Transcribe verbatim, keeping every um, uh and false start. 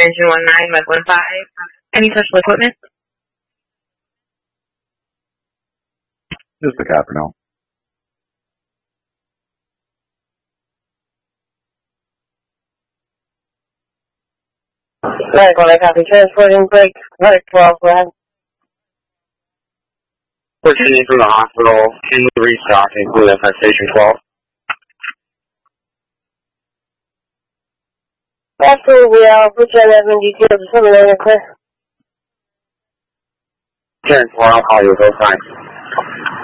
engine one nine, Med one five. Any special equipment? Just the copper now. Right, well, I copy. Transporting break, right, twelve, go ahead. Pushing in from the hospital, in the restock, including at Station twelve. Absolutely, I'll put you on admin details. Just let me know when you're clear. ten four, I'll call you, go fine.